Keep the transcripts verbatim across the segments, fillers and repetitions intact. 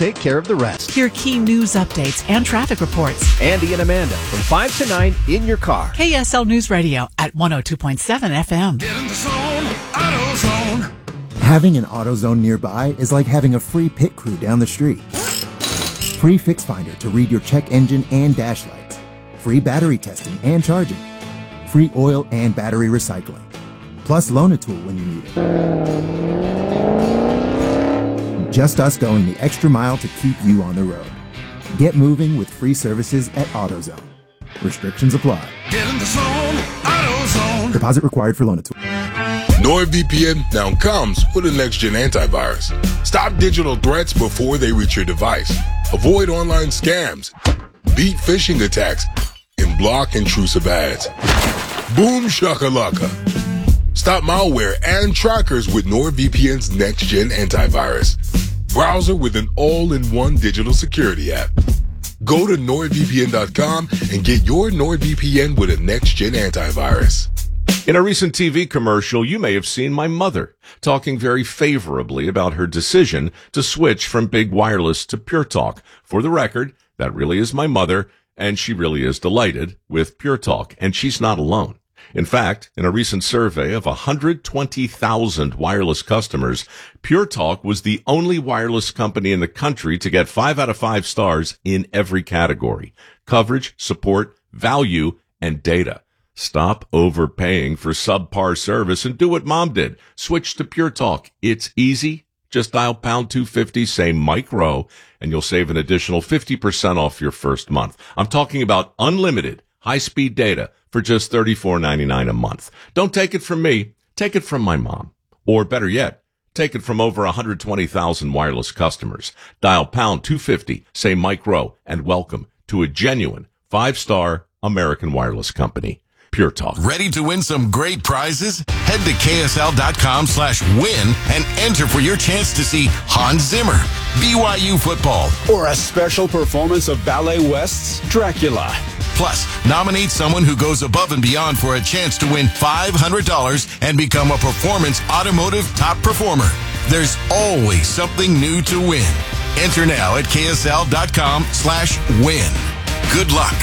take care of the rest. Hear key news updates and traffic reports. Andy and Amanda from five to nine in your car. K S L News Radio at one oh two point seven F M. Get in the zone, AutoZone. Having an AutoZone nearby is like having a free pit crew down the street. Free Fix Finder to read your check engine and dash lights. Free battery testing and charging. Free oil and battery recycling. Plus loan a tool when you need it. Just us going the extra mile to keep you on the road. Get moving with free services at AutoZone. Restrictions apply. Get in the zone, AutoZone. Deposit required for loan a tool. NordVPN now comes with a next-gen antivirus. Stop digital threats before they reach your device. Avoid online scams. Beat phishing attacks. And block intrusive ads. Boom shakalaka. Stop malware and trackers with NordVPN's next-gen antivirus. Browser with an all-in-one digital security app. Go to NordVPN dot com and get your NordVPN with a next-gen antivirus. In a recent T V commercial, you may have seen my mother talking very favorably about her decision to switch from Big Wireless to Pure Talk. For the record, that really is my mother, and she really is delighted with Pure Talk, and she's not alone. In fact, in a recent survey of one hundred twenty thousand wireless customers, Pure Talk was the only wireless company in the country to get five out of five stars in every category: coverage, support, value, and data. Stop overpaying for subpar service and do what Mom did. Switch to Pure Talk. It's easy. Just dial pound two fifty, say Mike Rowe, and you'll save an additional fifty percent off your first month. I'm talking about unlimited high-speed data for just thirty-four ninety-nine a month. Don't take it from me. Take it from my mom. Or better yet, take it from over one hundred twenty thousand wireless customers. Dial pound two fifty, say Mike Rowe, and welcome to a genuine five-star American wireless company. Pure Talk. Ready to win some great prizes? Head to K S L dot com slash win and enter for your chance to see Hans Zimmer, B Y U football, or a special performance of Ballet West's Dracula. Plus, nominate someone who goes above and beyond for a chance to win five hundred dollars and become a Performance Automotive Top Performer. There's always something new to win. Enter now at K S L dot com slash win. Good luck.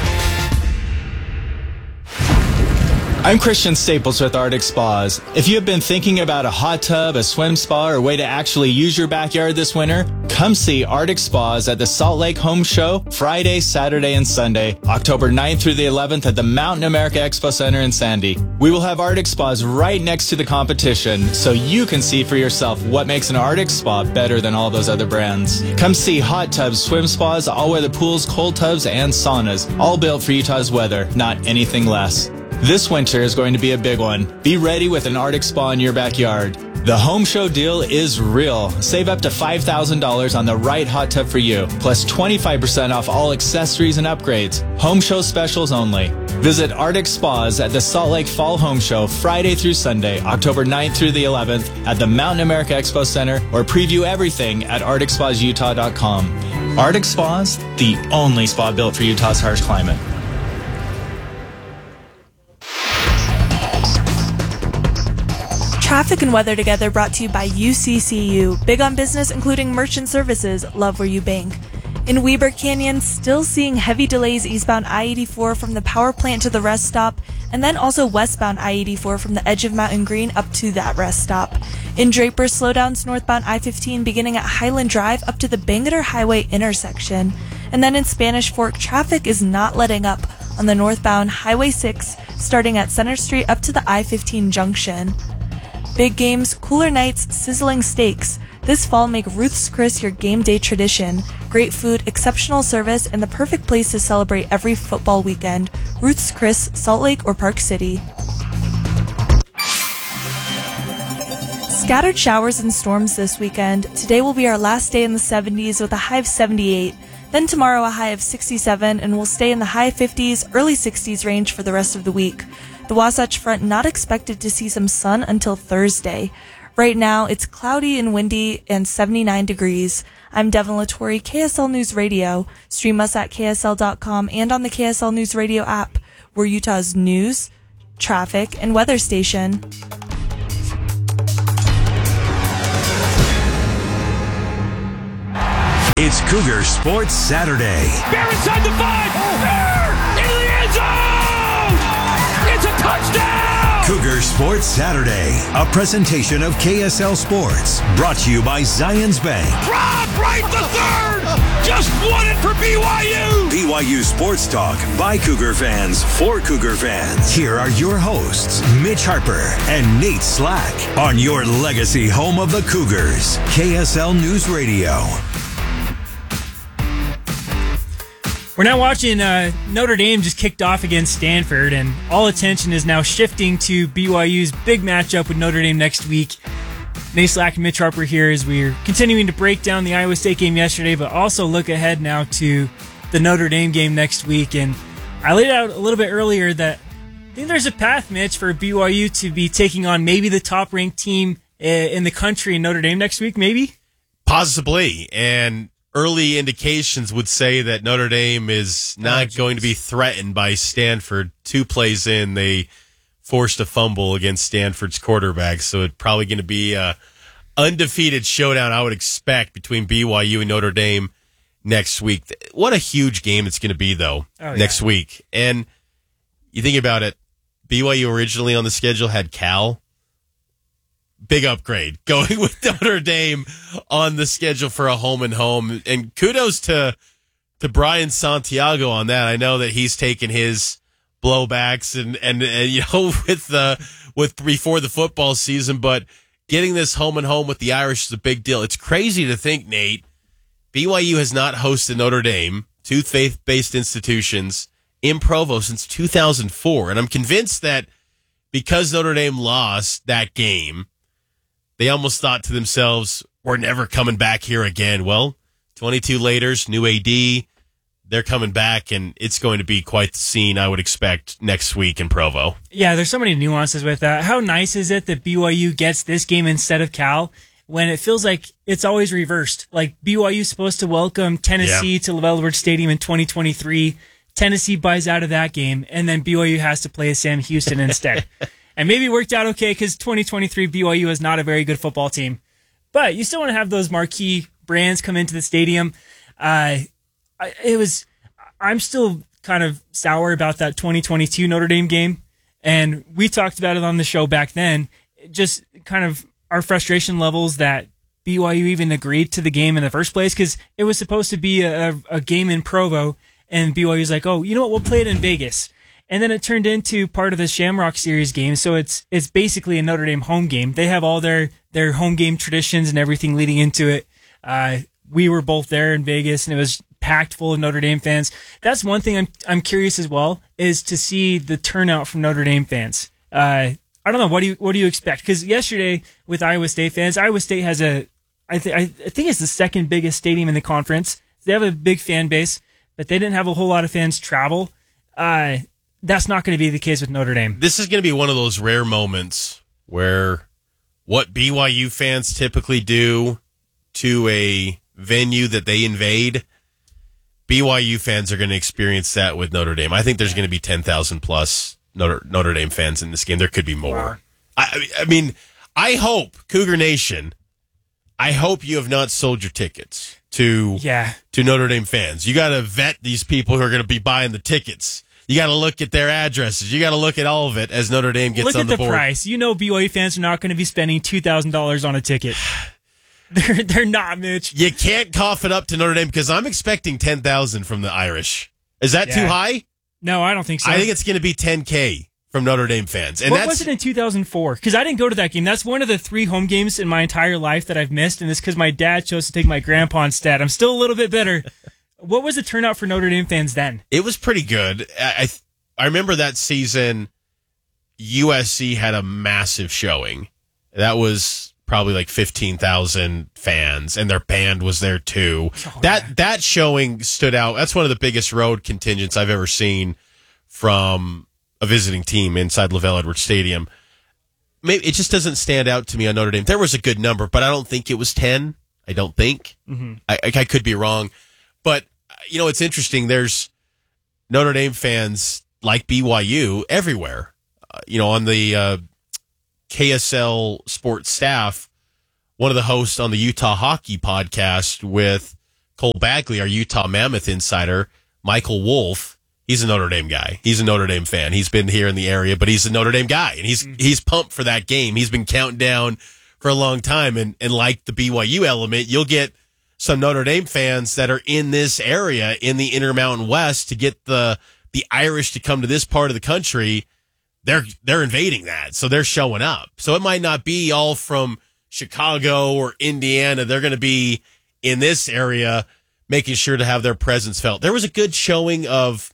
I'm Christian Staples with Arctic Spas. If you have been thinking about a hot tub, a swim spa, or a way to actually use your backyard this winter, come see Arctic Spas at the Salt Lake Home Show Friday, Saturday, and Sunday, October ninth through the eleventh at the Mountain America Expo Center in Sandy. We will have Arctic Spas right next to the competition, so you can see for yourself what makes an Arctic Spa better than all those other brands. Come see hot tubs, swim spas, all-weather pools, cold tubs, and saunas, all built for Utah's weather, not anything less. This winter is going to be a big one. Be ready with an Arctic Spa in your backyard. The home show deal is real. Save up to five thousand dollars on the right hot tub for you, plus twenty-five percent off all accessories and upgrades. Home show specials only. Visit Arctic Spas at the Salt Lake Fall Home Show Friday through Sunday, October ninth through the eleventh at the Mountain America Expo Center, or preview everything at arctic spas utah dot com. Arctic Spas, the only spa built for Utah's harsh climate. Traffic and weather together brought to you by U C C U. Big on business, including merchant services. Love where you bank. In Weber Canyon, still seeing heavy delays eastbound I eighty-four from the power plant to the rest stop, and then also westbound I eighty-four from the edge of Mountain Green up to that rest stop. In Draper, slowdowns northbound I fifteen beginning at Highland Drive up to the Bangerter Highway intersection. And then in Spanish Fork, traffic is not letting up on the northbound Highway six starting at Center Street up to the I fifteen junction. Big games, cooler nights, sizzling steaks. This fall, make Ruth's Chris your game day tradition. Great food, exceptional service, and the perfect place to celebrate every football weekend. Ruth's Chris, Salt Lake or Park City. Scattered showers and storms this weekend. Today will be our last day in the seventies with a high of seventy-eight. Then tomorrow a high of sixty-seven, and we'll stay in the high fifties, early sixties range for the rest of the week. The Wasatch Front not expected to see some sun until Thursday. Right now, it's cloudy and windy and seventy-nine degrees. I'm Devin Latore, K S L News Radio. Stream us at K S L dot com and on the K S L News Radio app. We're Utah's news, traffic, and weather station. It's Cougar Sports Saturday. Bear inside the five. Bear into the end zone. It's a touchdown. Cougar Sports Saturday, a presentation of K S L Sports, brought to you by Zions Bank. Rob right the third. Just won it for B Y U. B Y U Sports Talk by Cougar fans for Cougar fans. Here are your hosts, Mitch Harper and Nate Slack, on your legacy home of the Cougars, K S L News Radio. We're now watching uh, Notre Dame just kicked off against Stanford, and all attention is now shifting to B Y U's big matchup with Notre Dame next week. Nate Slack and Mitch Harper here as we're continuing to break down the Iowa State game yesterday, but also look ahead now to the Notre Dame game next week. And I laid out a little bit earlier that I think there's a path, Mitch, for B Y U to be taking on maybe the top-ranked team in the country in Notre Dame next week, maybe? Possibly, and early indications would say that Notre Dame is not oh, going to be threatened by Stanford. Two plays in, they forced a fumble against Stanford's quarterback, so it's probably going to be a undefeated showdown, I would expect, between B Y U and Notre Dame next week. What a huge game it's going to be, though, oh, next yeah. week. And you think about it, B Y U originally on the schedule had Cal. Big upgrade going with Notre Dame on the schedule for a home and home. And kudos to to Brian Santiago on that. I know that he's taken his blowbacks and, and, and you know, with the, with before the football season, but getting this home and home with the Irish is a big deal. It's crazy to think, Nate, B Y U has not hosted Notre Dame, two faith-based institutions, in Provo since two thousand four. And I'm convinced that because Notre Dame lost that game, they almost thought to themselves, we're never coming back here again. Well, twenty-two later, new A D, they're coming back, and it's going to be quite the scene, I would expect, next week in Provo. Yeah, there's so many nuances with that. How nice is it that B Y U gets this game instead of Cal when it feels like it's always reversed? Like, B Y U's supposed to welcome Tennessee yeah. to LaVell Edwards Stadium in twenty twenty-three. Tennessee buys out of that game, and then B Y U has to play Sam Houston instead. And maybe it worked out okay because twenty twenty-three B Y U is not a very good football team. But you still want to have those marquee brands come into the stadium. Uh, I, it was. I'm still kind of sour about that twenty twenty-two Notre Dame game. And we talked about it on the show back then. Just kind of our frustration levels that B Y U even agreed to the game in the first place because it was supposed to be a, a game in Provo. And B Y U's like, oh, you know what? We'll play it in Vegas. And then it turned into part of the Shamrock Series game, so it's it's basically a Notre Dame home game. They have all their, their home game traditions and everything leading into it. Uh, we were both there in Vegas, and it was packed full of Notre Dame fans. That's one thing I'm I'm curious as well, is to see the turnout from Notre Dame fans. Uh, I don't know, what do you what do you expect? Because yesterday with Iowa State fans, Iowa State has a I, th- I think it's the second biggest stadium in the conference. They have a big fan base, but they didn't have a whole lot of fans travel. Uh, That's not going to be the case with Notre Dame. This is going to be one of those rare moments where what B Y U fans typically do to a venue that they invade, B Y U fans are going to experience that with Notre Dame. I think there's going to be ten thousand plus Notre, Notre Dame fans in this game. There could be more. Wow. I, I mean, I hope, Cougar Nation, I hope you have not sold your tickets to, yeah. to Notre Dame fans. You got to vet these people who are going to be buying the tickets. You got to look at their addresses. You got to look at all of it as Notre Dame gets look on the board. Look at the price. You know B Y U fans are not going to be spending two thousand dollars on a ticket. they're they're not, Mitch. You can't cough it up to Notre Dame because I'm expecting ten thousand from the Irish. Is that yeah. too high? No, I don't think so. I think it's going to be ten K from Notre Dame fans. And what that's, was it in two thousand four? Because I didn't go to that game. That's one of the three home games in my entire life that I've missed, and it's because my dad chose to take my grandpa instead. I'm still a little bit bitter. What was the turnout for Notre Dame fans then? It was pretty good. I I, I remember that season U S C had a massive showing. That was probably like fifteen thousand fans, and their band was there too. Oh, that man. that showing stood out. That's one of the biggest road contingents I've ever seen from a visiting team inside LaVell Edwards Stadium. Maybe it just doesn't stand out to me on Notre Dame. There was a good number, but I don't think it was ten. I don't think. Mm-hmm. I, I could be wrong. But, you know, it's interesting. There's Notre Dame fans like B Y U everywhere. Uh, you know, on the uh, K S L Sports staff, one of the hosts on the Utah Hockey podcast with Cole Bagley, our Utah Mammoth insider, Michael Wolf, he's a Notre Dame guy. He's a Notre Dame fan. He's been here in the area, but he's a Notre Dame guy, and he's mm-hmm. he's pumped for that game. He's been counting down for a long time, and, and like the B Y U element, you'll get some Notre Dame fans that are in this area in the Intermountain West to get the the Irish to come to this part of the country. They're they're invading that, so they're showing up. So it might not be all from Chicago or Indiana. They're going to be in this area, making sure to have their presence felt. There was a good showing of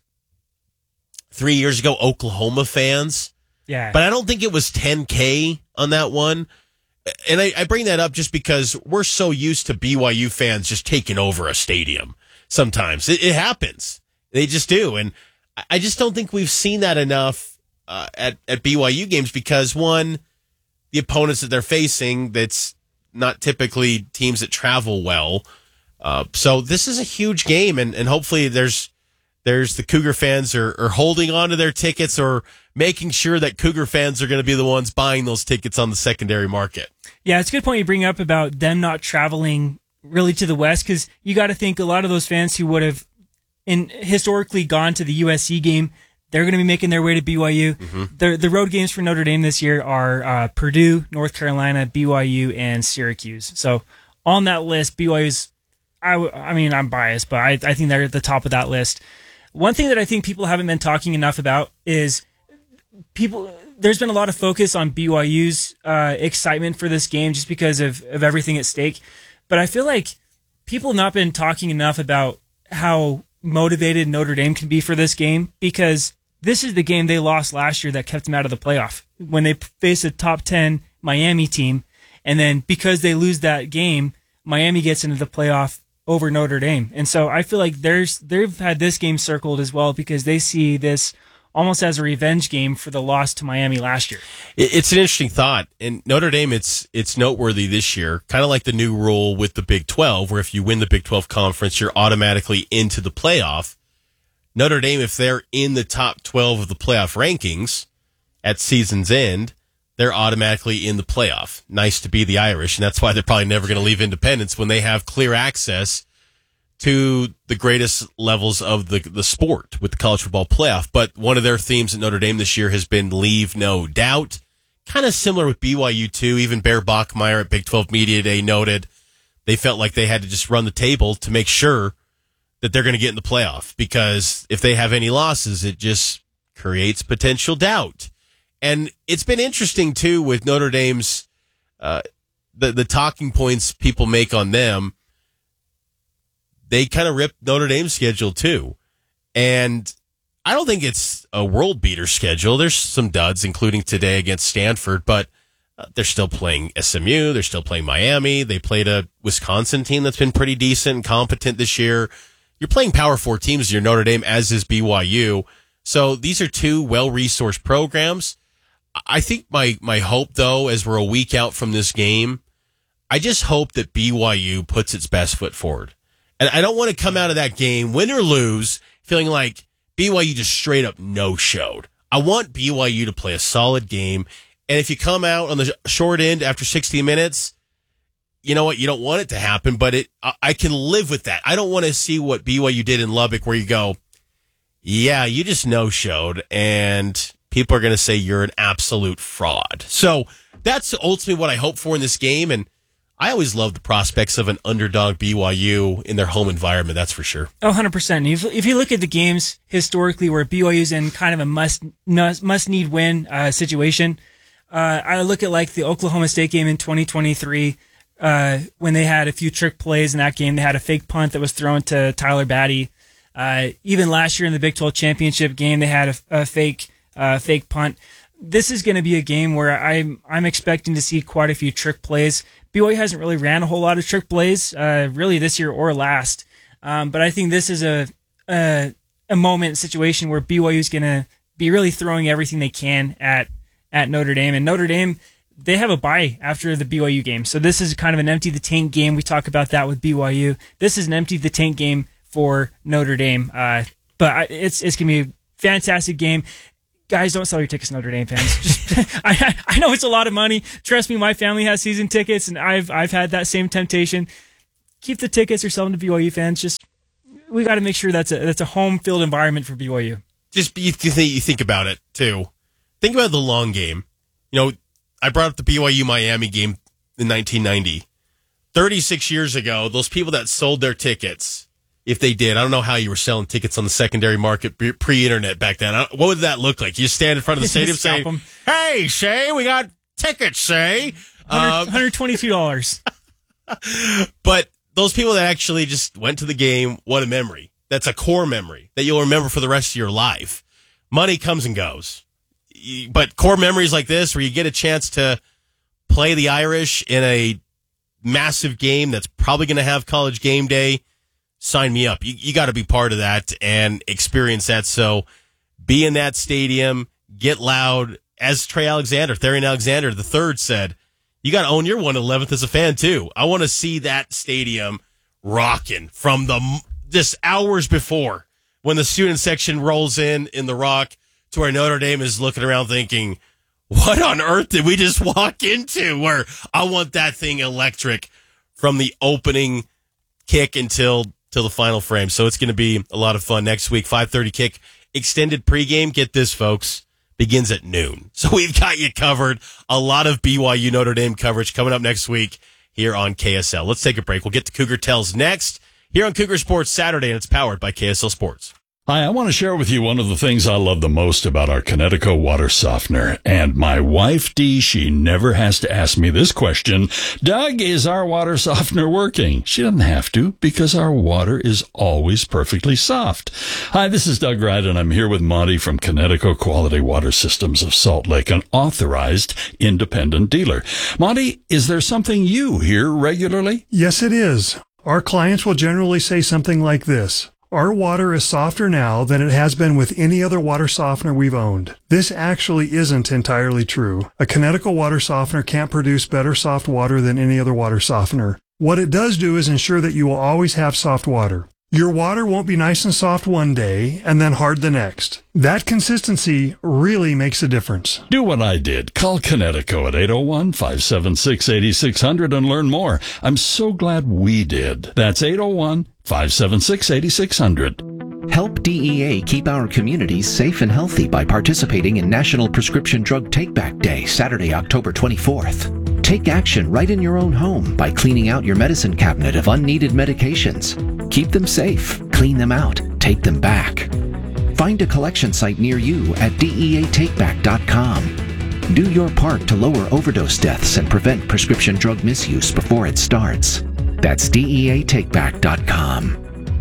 three years ago Oklahoma fans, yeah, but I don't think it was ten K on that one. And I, I bring that up just because we're so used to B Y U fans just taking over a stadium. Sometimes it, it happens; they just do, and I just don't think we've seen that enough uh, at at B Y U games because one, the opponents that they're facing, that's not typically teams that travel well. Uh, so this is a huge game, and, and hopefully there's there's the Cougar fans are, are holding on to their tickets or making sure that Cougar fans are going to be the ones buying those tickets on the secondary market. Yeah, it's a good point you bring up about them not traveling really to the West, because you got to think a lot of those fans who would have in historically gone to the U S C game, they're going to be making their way to B Y U. Mm-hmm. The the road games for Notre Dame this year are uh, Purdue, North Carolina, B Y U, and Syracuse. So on that list, B Y U's, I, w- I mean, I'm biased, but I, I think they're at the top of that list. One thing that I think people haven't been talking enough about is people. There's been a lot of focus on B Y U's uh, excitement for this game just because of, of everything at stake. But I feel like people have not been talking enough about how motivated Notre Dame can be for this game, because this is the game they lost last year that kept them out of the playoff when they faced a top ten Miami team. And then because they lose that game, Miami gets into the playoff over Notre Dame. And so I feel like there's they've had this game circled as well because they see this almost as a revenge game for the loss to Miami last year. It's an interesting thought. In Notre Dame, it's it's noteworthy this year, kind of like the new rule with the Big twelve, where if you win the Big twelve conference, you're automatically into the playoff. Notre Dame, if they're in the top twelve of the playoff rankings at season's end, they're automatically in the playoff. Nice to be the Irish, and that's why they're probably never going to leave Independence when they have clear access to the greatest levels of the the sport with the college football playoff. But one of their themes at Notre Dame this year has been leave no doubt. Kind of similar with B Y U too. Even Bear Bachmeier at Big twelve Media Day noted they felt like they had to just run the table to make sure that they're going to get in the playoff, because if they have any losses, it just creates potential doubt. And it's been interesting too with Notre Dame's uh, the the talking points people make on them. They kind of ripped Notre Dame's schedule too, and I don't think it's a world beater schedule. There's some duds, including today against Stanford, but uh, they're still playing S M U. They're still playing Miami. They played a Wisconsin team that's been pretty decent and competent this year. You're playing Power Four teams. You're Notre Dame, as is B Y U. So these are two well-resourced programs. I think my, my hope, though, as we're a week out from this game, I just hope that B Y U puts its best foot forward. And I don't want to come out of that game, win or lose, feeling like B Y U just straight up no-showed. I want B Y U to play a solid game. And if you come out on the short end after sixty minutes, you know what? You don't want it to happen, but it I can live with that. I don't want to see what B Y U did in Lubbock, where you go, yeah, you just no-showed, and people are going to say you're an absolute fraud. So that's ultimately what I hope for in this game, and I always love the prospects of an underdog B Y U in their home environment, that's for sure. Oh, one hundred percent. If, if you look at the games historically where B Y U's in kind of a must, must need win uh, situation, uh, I look at like the Oklahoma State game in twenty twenty-three, uh, when they had a few trick plays in that game. They had a fake punt that was thrown to Tyler Batty. Uh, even last year in the Big twelve championship game, they had a, a fake uh, fake punt. This is going to be a game where I'm I'm expecting to see quite a few trick plays. B Y U hasn't really ran a whole lot of trick plays, uh, really this year or last. Um, but I think this is a a, a moment situation where B Y U is going to be really throwing everything they can at at Notre Dame. And Notre Dame, they have a bye after the B Y U game, so this is kind of an empty the tank game. We talk about that with B Y U. This is an empty the tank game for Notre Dame. Uh, but it's it's going to be a fantastic game. Guys, don't sell your tickets to Notre Dame fans. Just, I, I know it's a lot of money. Trust me, my family has season tickets, and I've I've had that same temptation. keep the tickets or sell them to B Y U fans. Just we got to make sure that's a that's a home field environment for B Y U. Just you think, you think about it too. Think about the long game. You know, I brought up the B Y U Miami game in nineteen ninety. thirty-six years ago, those people that sold their tickets, if they did, I don't know how you were selling tickets on the secondary market pre-internet back then. What would that look like? You stand in front of the stadium saying, them. "Hey, Shay, we got tickets, Shay." one hundred twenty-two dollars. But those people that actually just went to the game, what a memory. That's a core memory that you'll remember for the rest of your life. Money comes and goes. But core memories like this, where you get a chance to play the Irish in a massive game that's probably going to have College game day, sign me up. You, you got to be part of that and experience that. So be in that stadium, get loud. As Trey Alexander, Therian Alexander the third said, you got to own your one eleventh as a fan too. I want to see that stadium rocking from the just hours before when the student section rolls in in the Rock to where Notre Dame is looking around thinking, what on earth did we just walk into? Where I want that thing electric from the opening kick until till the final frame. So it's going to be a lot of fun next week. five thirty kick, extended pregame. Get this, folks, begins at noon. So we've got you covered. A lot of B Y U Notre Dame coverage coming up next week here on K S L. Let's take a break. We'll get to Cougar Tells next here on Cougar Sports Saturday, and it's powered by K S L Sports. Hi, I want to share with you one of the things I love the most about our Connecticut water softener. And my wife, Dee, she never has to ask me this question. Doug, is our water softener working? She doesn't have to, because our water is always perfectly soft. Hi, this is Doug Wright, and I'm here with Monty from Connecticut Quality Water Systems of Salt Lake, an authorized independent dealer. Monty, is there something you hear regularly? Yes, it is. Our clients will generally say something like this. Our water is softer now than it has been with any other water softener we've owned. This actually isn't entirely true. A Connecticut water softener can't produce better soft water than any other water softener. What it does do is ensure that you will always have soft water. Your water won't be nice and soft one day and then hard the next. That consistency really makes a difference. Do what I did. Call Connecticut at eight oh one, five seven six, eight six zero zero and learn more. I'm so glad we did. That's eight oh one, five seven six, eight six zero zero. Help D E A keep our communities safe and healthy by participating in National Prescription Drug Take-Back Day, Saturday, October twenty-fourth. Take action right in your own home by cleaning out your medicine cabinet of unneeded medications. Keep them safe, clean them out, take them back. Find a collection site near you at D E A take back dot com. Do your part to lower overdose deaths and prevent prescription drug misuse before it starts. That's D E A take back dot com.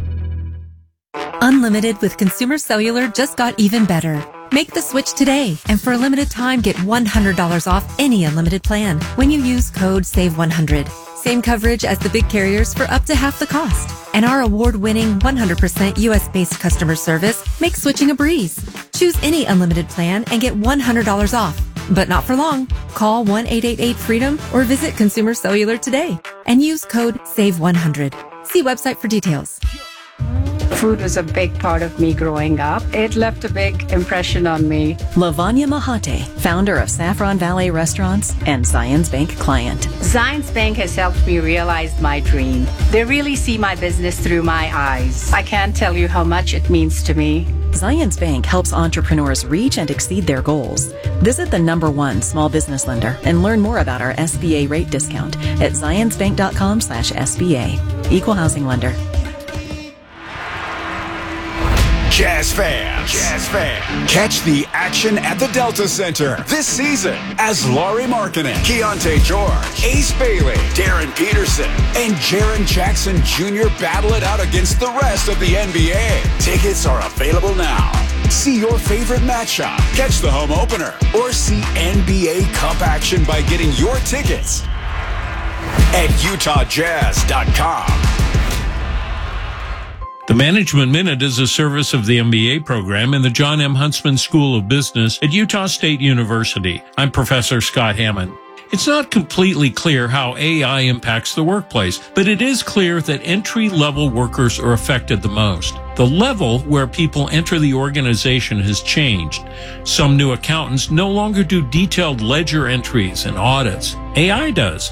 Unlimited with Consumer Cellular just got even better. Make the switch today, and for a limited time, get one hundred dollars off any unlimited plan when you use code save one hundred. Same coverage as the big carriers for up to half the cost. And our award-winning one hundred percent U S-based customer service makes switching a breeze. Choose any unlimited plan and get one hundred dollars off. But not for long. Call one eight eight eight freedom or visit Consumer Cellular today and use code save one hundred. See website for details. Food was a big part of me growing up. It left a big impression on me. Lavanya Mahate, founder of Saffron Valley Restaurants and Zions Bank client. Zions Bank has helped me realize my dream. They really see my business through my eyes. I can't tell you how much it means to me. Zions Bank helps entrepreneurs reach and exceed their goals. Visit the number one small business lender and learn more about our S B A rate discount at zionsbank.com slash SBA. Equal housing lender. Jazz fans, Jazz fans, catch the action at the Delta Center this season as Lauri Markkanen, Keontae George, Ace Bailey, Darren Peterson, and Jaren Jackson Junior battle it out against the rest of the N B A. Tickets are available now. See your favorite matchup, catch the home opener, or see N B A Cup action by getting your tickets at utah jazz dot com. The Management Minute is a service of the M B A program in the John M. Huntsman School of Business at Utah State University. I'm Professor Scott Hammond. It's not completely clear how A I impacts the workplace, but it is clear that entry-level workers are affected the most. The level where people enter the organization has changed. Some new accountants no longer do detailed ledger entries and audits. A I does.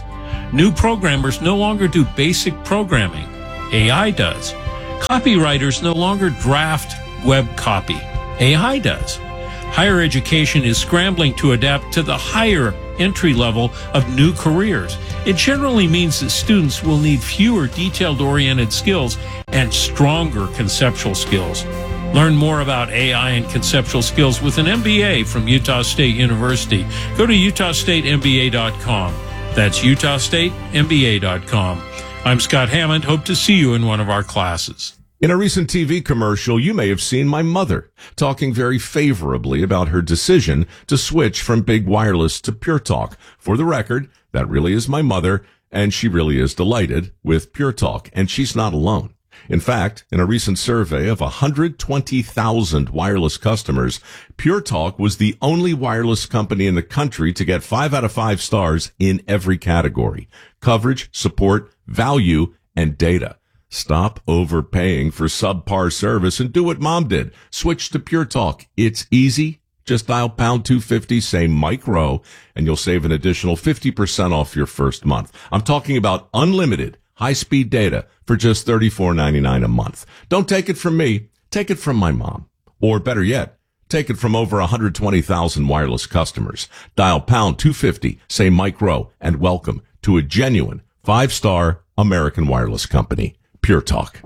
New programmers no longer do basic programming. A I does. Copywriters no longer draft web copy. A I does. Higher education is scrambling to adapt to the higher entry level of new careers. It generally means that students will need fewer detailed-oriented skills and stronger conceptual skills. Learn more about A I and conceptual skills with an M B A from Utah State University. Go to utah state m b a dot com. That's utah state m b a dot com. I'm Scott Hammond. Hope to see you in one of our classes. In a recent T V commercial, you may have seen my mother talking very favorably about her decision to switch from big wireless to Pure Talk. For the record, that really is my mother, and she really is delighted with Pure Talk, and she's not alone. In fact, in a recent survey of one hundred twenty thousand wireless customers, Pure Talk was the only wireless company in the country to get five out of five stars in every category: coverage, support, value, and data. Stop overpaying for subpar service and do what Mom did. Switch to Pure Talk. It's easy. Just dial pound two fifty, say Mike Rowe, and you'll save an additional fifty percent off your first month. I'm talking about unlimited high-speed data for just thirty-four ninety-nine a month. Don't take it from me. Take it from my mom. Or better yet, take it from over one hundred twenty thousand wireless customers. Dial pound two fifty, say Mike Rowe, and welcome to a genuine five-star American wireless company, Pure Talk.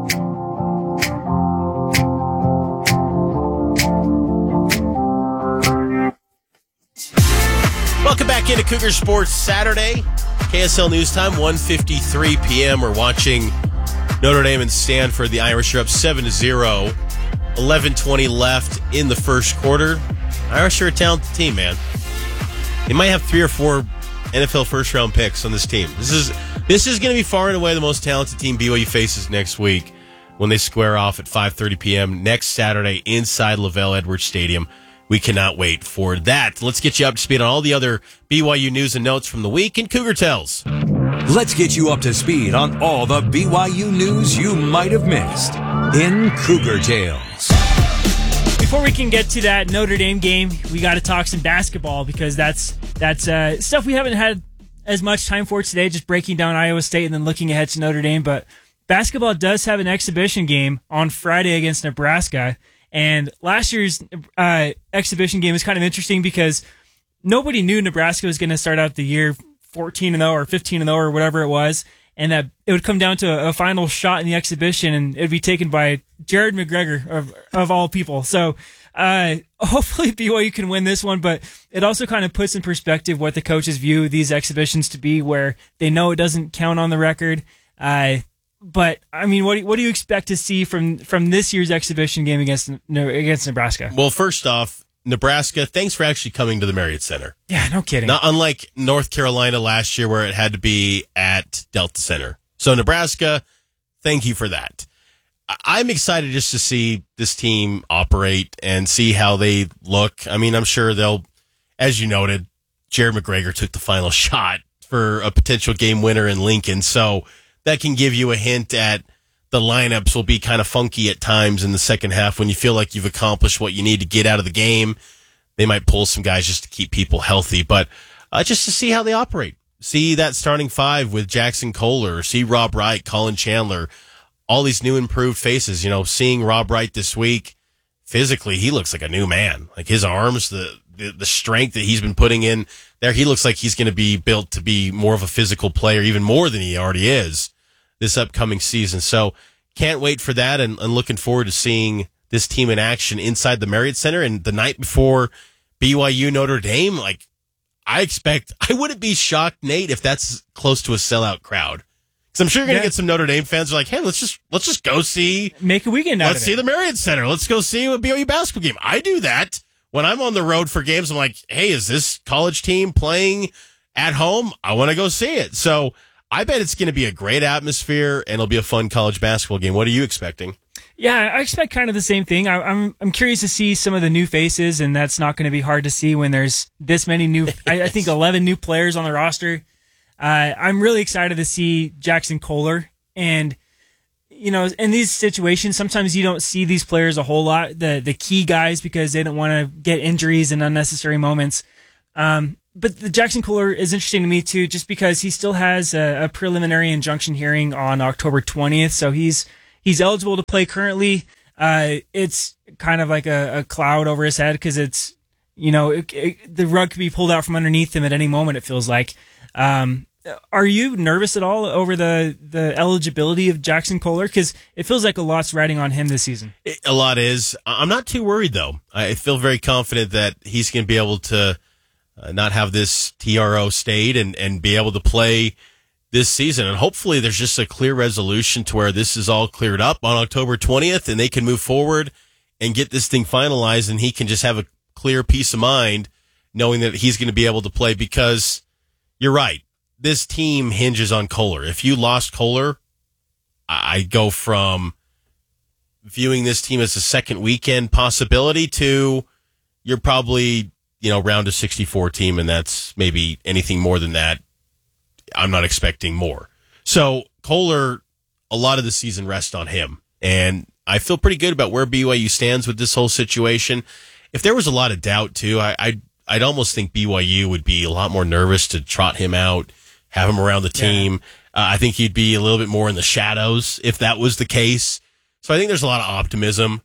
Welcome back into Cougar Sports Saturday. K S L News Time, one fifty-three p.m. We're watching Notre Dame and Stanford. The Irish are up seven to zero. eleven twenty left in the first quarter. Irish are a talented team, man. They might have three or four N F L first-round picks on this team. This is this is going to be far and away the most talented team B Y U faces next week when they square off at five thirty p.m. next Saturday inside LaVell Edwards Stadium. We cannot wait for that. Let's get you up to speed on all the other B Y U news and notes from the week in Cougar Tales. Let's get you up to speed on all the B Y U news you might have missed in Cougar Tales. Before we can get to that Notre Dame game, we got to talk some basketball because that's that's uh, stuff we haven't had as much time for today, just breaking down Iowa State and then looking ahead to Notre Dame. But basketball does have an exhibition game on Friday against Nebraska. And last year's uh, exhibition game is kind of interesting because nobody knew Nebraska was going to start out the year fourteen and oh or fifteen and oh or whatever it was, and that it would come down to a, a final shot in the exhibition, and it would be taken by Jared McGregor of of all people. So uh, hopefully B Y U can win this one, but it also kind of puts in perspective what the coaches view these exhibitions to be, where they know it doesn't count on the record. Uh, But I mean, what do you, what do you expect to see from, from this year's exhibition game against against Nebraska? Well, first off, Nebraska, thanks for actually coming to the Marriott Center. Yeah, no kidding. Not unlike North Carolina last year, where it had to be at Delta Center. So Nebraska, thank you for that. I'm excited just to see this team operate and see how they look. I mean, I'm sure they'll, as you noted, Jared McGregor took the final shot for a potential game winner in Lincoln. So that can give you a hint at the lineups will be kind of funky at times in the second half when you feel like you've accomplished what you need to get out of the game. They might pull some guys just to keep people healthy, but uh, just to see how they operate. See that starting five with Jackson Kohler, see Rob Wright, Colin Chandler, all these new improved faces. You know, seeing Rob Wright this week, physically, he looks like a new man. Like his arms, the the, the strength that he's been putting in there, he looks like he's going to be built to be more of a physical player, even more than he already is this upcoming season. So can't wait for that, and, and looking forward to seeing this team in action inside the Marriott Center. And the night before B Y U Notre Dame, like I expect, I wouldn't be shocked, Nate, if that's close to a sellout crowd. Because I'm sure you're going to Yeah. get some Notre Dame fans who are like, hey, let's just let's just go see, Make a weekend out let's of see it. the Marriott Center. Let's go see a B Y U basketball game. I do that when I'm on the road for games. I'm like, hey, is this college team playing at home? I want to go see it. So I bet it's going to be a great atmosphere, and it'll be a fun college basketball game. What are you expecting? Yeah, I expect kind of the same thing. I, I'm I'm curious to see some of the new faces, and that's not going to be hard to see when there's this many new. I, I think eleven new players on the roster. Uh, I'm really excited to see Jackson Kohler, and you know, in these situations, sometimes you don't see these players a whole lot, the the key guys, because they don't want to get injuries and unnecessary moments. Um, but the Jackson Kohler is interesting to me too, just because he still has a, a preliminary injunction hearing on October twentieth. So he's he's eligible to play currently. Uh, it's kind of like a, a cloud over his head because it's, you know, it, it, the rug could be pulled out from underneath him at any moment, it feels like. Um, are you nervous at all over the, the eligibility of Jackson Kohler? Because it feels like a lot's riding on him this season. It, a lot is. I'm not too worried, though. I feel very confident that he's going to be able to uh, not have this T R O stayed and, and be able to play this season. And hopefully there's just a clear resolution to where this is all cleared up on October twentieth and they can move forward and get this thing finalized and he can just have a clear peace of mind knowing that he's going to be able to play, because you're right. This team hinges on Kohler. If you lost Kohler, I go from viewing this team as a second weekend possibility to you're probably, you know, round of sixty-four team, and that's maybe anything more than that. I'm not expecting more. So Kohler, a lot of the season rests on him, and I feel pretty good about where B Y U stands with this whole situation. If there was a lot of doubt too, I, I'd I'd almost think B Y U would be a lot more nervous to trot him out, have him around the team. Yeah. Uh, I think he'd be a little bit more in the shadows if that was the case. So I think there's a lot of optimism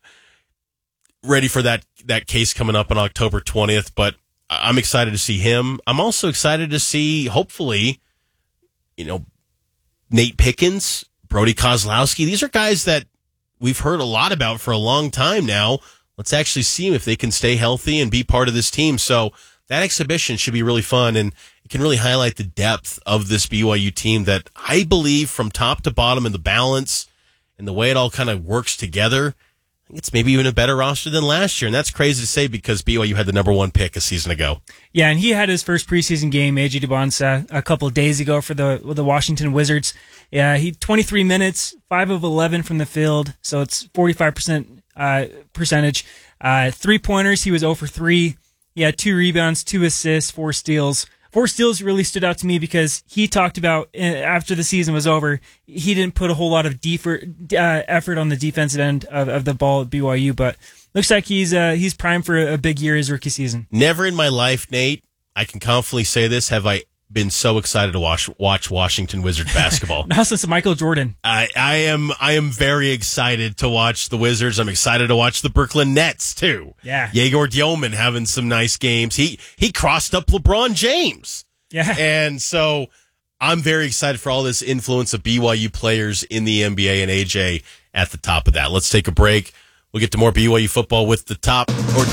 ready for that, that case coming up on October twentieth, but I'm excited to see him. I'm also excited to see, hopefully, you know, Nate Pickens, Brody Kozlowski. These are guys that we've heard a lot about for a long time now. Let's actually see if they can stay healthy and be part of this team. So that exhibition should be really fun, and it can really highlight the depth of this B Y U team that I believe from top to bottom and the balance and the way it all kind of works together, I think it's maybe even a better roster than last year. And that's crazy to say because B Y U had the number one pick a season ago. Yeah, and he had his first preseason game, A J Dubonsa, a couple of days ago for the the Washington Wizards. Yeah, he twenty-three minutes, five of eleven from the field, so it's forty-five percent uh, percentage. Uh, three pointers, he was zero for three. He had two rebounds, two assists, four steals. Four steals really stood out to me because he talked about uh, after the season was over, he didn't put a whole lot of defer, uh, effort on the defensive end of, of the ball at B Y U, but looks like he's uh, he's primed for a big year his rookie season. Never in my life, Nate, I can confidently say this, have I been so excited to watch watch Washington Wizards basketball. Now since Michael Jordan. I, I am I am very excited to watch the Wizards. I'm excited to watch the Brooklyn Nets too. Yeah. Yegor Dioman having some nice games. He he crossed up LeBron James. Yeah. And so I'm very excited for all this influence of B Y U players in the N B A, and A J at the top of that. Let's take a break. We'll get to more B Y U football with the top. Or-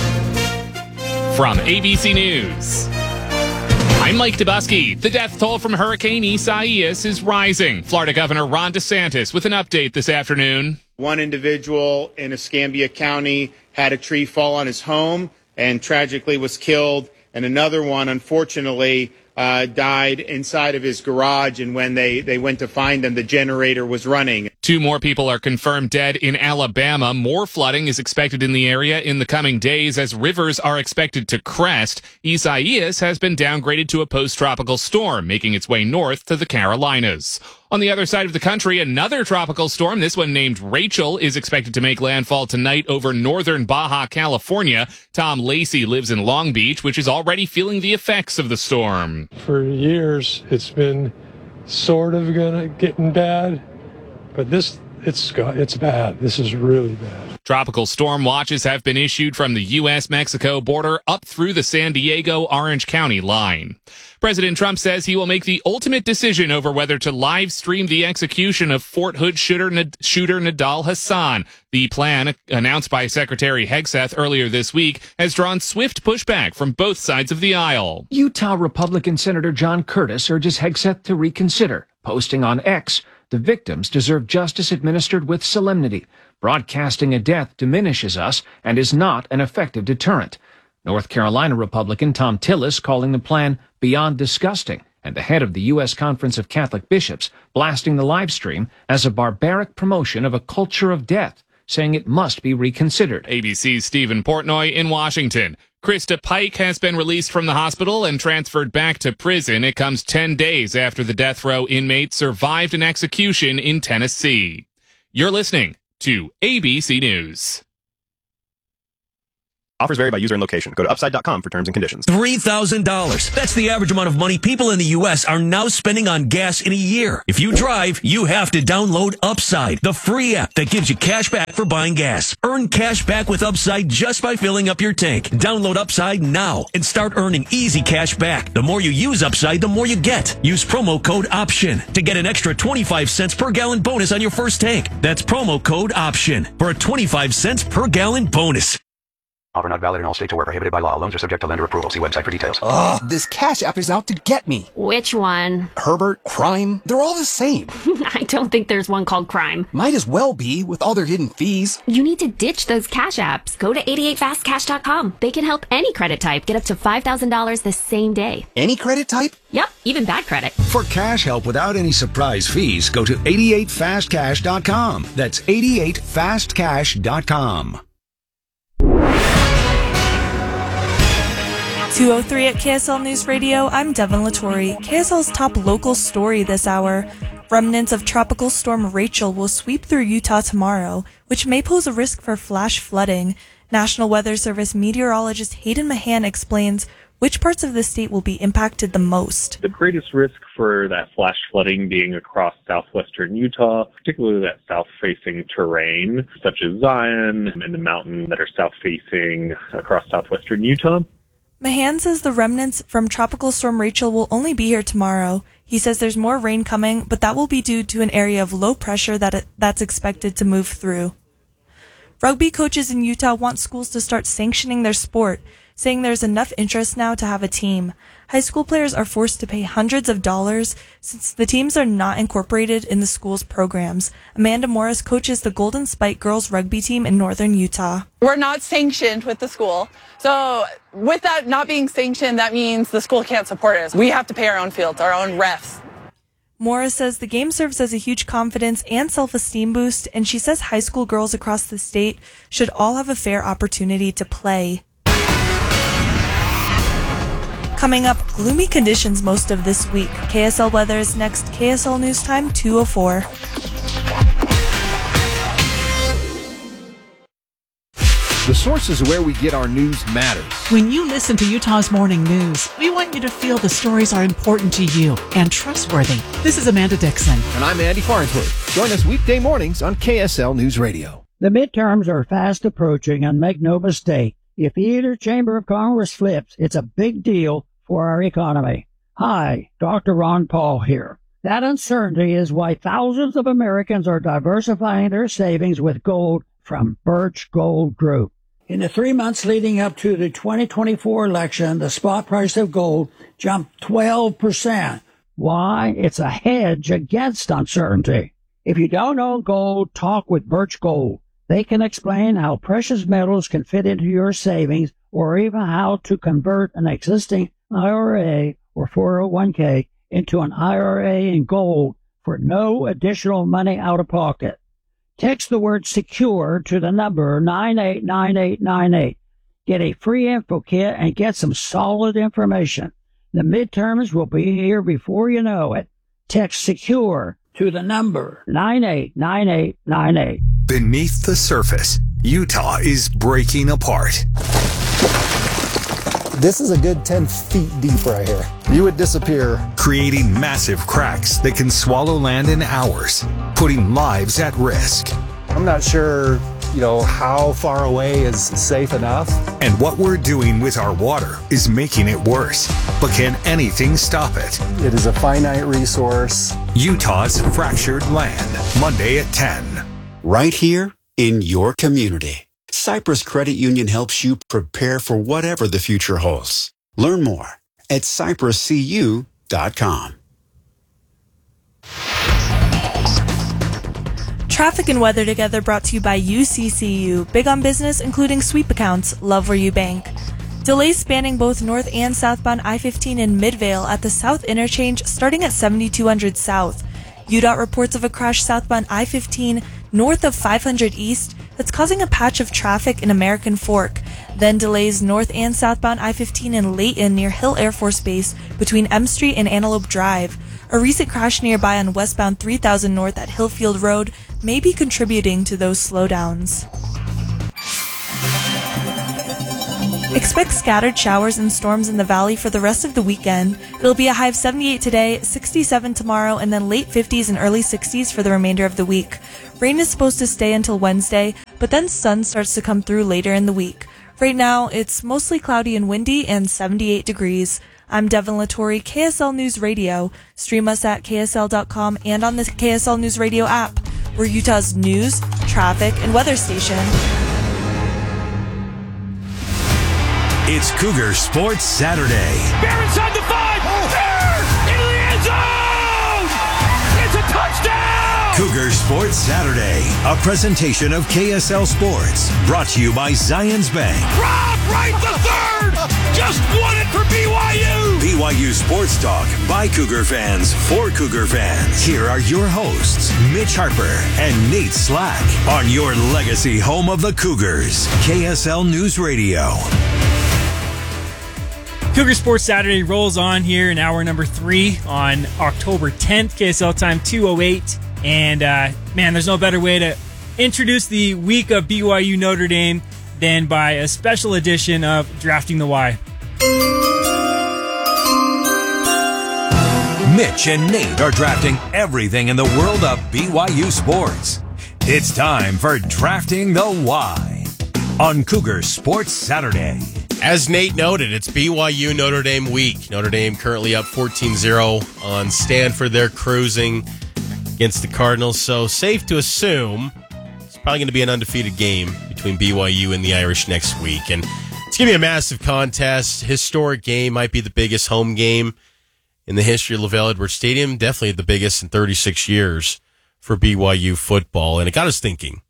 From A B C News, I'm Mike Dubusky. The death toll from Hurricane Isaias is rising. Florida Governor Ron DeSantis with an update this afternoon. One individual in Escambia County had a tree fall on his home and tragically was killed. And another one, unfortunately, uh, died inside of his garage. And when they, they went to find him, the generator was running. Two more people are confirmed dead in Alabama. More flooding is expected in the area in the coming days as rivers are expected to crest. Isaias has been downgraded to a post-tropical storm, making its way north to the Carolinas. On the other side of the country, another tropical storm, this one named Rachel, is expected to make landfall tonight over northern Baja California. Tom Lacey lives in Long Beach, which is already feeling the effects of the storm. For years, it's been sort of gonna getting bad, but this it's it's bad. This is really bad. Tropical storm watches have been issued from the U S Mexico border up through the San Diego-Orange County line. President Trump says he will make the ultimate decision over whether to live stream the execution of Fort Hood shooter, shooter Nidal Hassan. The plan, announced by Secretary Hegseth earlier this week, has drawn swift pushback from both sides of the aisle. Utah Republican Senator John Curtis urges Hegseth to reconsider, posting on X, "The victims deserve justice administered with solemnity. Broadcasting a death diminishes us and is not an effective deterrent." North Carolina Republican Tom Tillis calling the plan beyond disgusting, and the head of the U S Conference of Catholic Bishops blasting the live stream as a barbaric promotion of a culture of death, saying it must be reconsidered. A B C's Stephen Portnoy in Washington. Krista Pike has been released from the hospital and transferred back to prison. It comes ten days after the death row inmate survived an execution in Tennessee. You're listening to A B C News. Offers vary by user and location. Go to upside dot com for terms and conditions. three thousand dollars. That's the average amount of money people in the U S are now spending on gas in a year. If you drive, you have to download Upside, the free app that gives you cash back for buying gas. Earn cash back with Upside just by filling up your tank. Download Upside now and start earning easy cash back. The more you use Upside, the more you get. Use promo code OPTION to get an extra twenty-five cents per gallon bonus on your first tank. That's promo code OPTION for a twenty-five cents per gallon bonus. Offer not valid in all states or where prohibited by law. Loans are subject to lender approval. See website for details. Ugh, this Cash App is out to get me. Which one? Herbert, Crime, they're all the same. I don't think there's one called Crime. Might as well be, with all their hidden fees. You need to ditch those Cash Apps. Go to eighty-eight fast cash dot com. They can help any credit type get up to five thousand dollars the same day. Any credit type? Yep, even bad credit. For cash help without any surprise fees, go to eighty-eight fast cash dot com. That's eighty-eight fast cash dot com. two oh three at K S L News Radio, I'm Devin Latore. K S L's top local story this hour. Remnants of Tropical Storm Rachel will sweep through Utah tomorrow, which may pose a risk for flash flooding. National Weather Service meteorologist Hayden Mahan explains which parts of the state will be impacted the most. The greatest risk for that flash flooding being across southwestern Utah, particularly that south-facing terrain, such as Zion and the mountain that are south-facing across southwestern Utah. Mahan says the remnants from Tropical Storm Rachel will only be here tomorrow. He says there's more rain coming, but that will be due to an area of low pressure that it, that's expected to move through. Rugby coaches in Utah want schools to start sanctioning their sport, saying there's enough interest now to have a team. High school players are forced to pay hundreds of dollars since the teams are not incorporated in the school's programs. Amanda Morris coaches the Golden Spike girls rugby team in northern Utah. We're not sanctioned with the school. So with that not being sanctioned, that means the school can't support us. We have to pay our own fields, our own refs. Morris says the game serves as a huge confidence and self-esteem boost, and she says high school girls across the state should all have a fair opportunity to play. Coming up, gloomy conditions most of this week. K S L weather is next. K S L News Time two oh four. The sources where we get our news matters. When you listen to Utah's Morning News, we want you to feel the stories are important to you and trustworthy. This is Amanda Dixon. And I'm Andy Farnsworth. Join us weekday mornings on K S L News Radio. The midterms are fast approaching, and make no mistake, if either chamber of Congress flips, it's a big deal for our economy. Hi, Doctor Ron Paul here. That uncertainty is why thousands of Americans are diversifying their savings with gold from Birch Gold Group. In the three months leading up to the twenty twenty-four election, the spot price of gold jumped twelve percent. Why? It's a hedge against uncertainty. If you don't own gold, talk with Birch Gold. They can explain how precious metals can fit into your savings, or even how to convert an existing I R A or four oh one k into an I R A in gold for no additional money out of pocket. Text the word SECURE to the number nine eight nine eight nine eight. Get a free info kit and get some solid information. The midterms will be here before you know it. Text SECURE to the number nine eight nine eight nine eight. Beneath the surface, Utah is breaking apart. This is a good ten feet deep right here. You would disappear. Creating massive cracks that can swallow land in hours, putting lives at risk. I'm not sure, you know, how far away is safe enough. And what we're doing with our water is making it worse. But can anything stop it? It is a finite resource. Utah's Fractured Land, Monday at ten. Right here in your community. Cyprus Credit Union helps you prepare for whatever the future holds. Learn more at cyprus c u dot com. Traffic and weather together brought to you by U C C U. Big on business, including sweep accounts. Love where you bank. Delays spanning both north and southbound I fifteen in Midvale at the south interchange starting at seventy-two hundred south. U DOT reports of a crash southbound I fifteen north of five hundred east that's causing a patch of traffic in American Fork. Then delays north and southbound I fifteen in Layton near Hill Air Force Base between M Street and Antelope Drive. A recent crash nearby on westbound three thousand north at Hillfield Road may be contributing to those slowdowns. Expect scattered showers and storms in the valley for the rest of the weekend. It'll be a high of seventy-eight today, sixty-seven tomorrow, and then late fifties and early sixties for the remainder of the week. Rain is supposed to stay until Wednesday, but then sun starts to come through later in the week. Right now, it's mostly cloudy and windy and seventy-eight degrees. I'm Devin Lattori, K S L News Radio. Stream us at K S L dot com and on the K S L News Radio app. We're Utah's news, traffic, and weather station. It's Cougar Sports Saturday. Bear inside the five. Bear into the end zone. It's a touchdown. Cougar Sports Saturday, a presentation of K S L Sports, brought to you by Zions Bank. Rob Wright the third. Just won it for B Y U. B Y U Sports Talk by Cougar fans for Cougar fans. Here are your hosts, Mitch Harper and Nate Slack, on your legacy home of the Cougars, K S L News Radio. Cougar Sports Saturday rolls on here in hour number three on October tenth, K S L time two oh eight. And, uh, man, there's no better way to introduce the week of B Y U Notre Dame than by a special edition of Drafting the Y. Mitch and Nate are drafting everything in the world of B Y U sports. It's time for Drafting the Y on Cougar Sports Saturday. As Nate noted, it's B Y U Notre Dame week. Notre Dame currently up fourteen zero on Stanford. They're cruising against the Cardinals, so safe to assume it's probably going to be an undefeated game between B Y U and the Irish next week. And it's going to be a massive contest, historic game, might be the biggest home game in the history of LaVell Edwards Stadium, definitely the biggest in thirty-six years for B Y U football. And it got us thinking.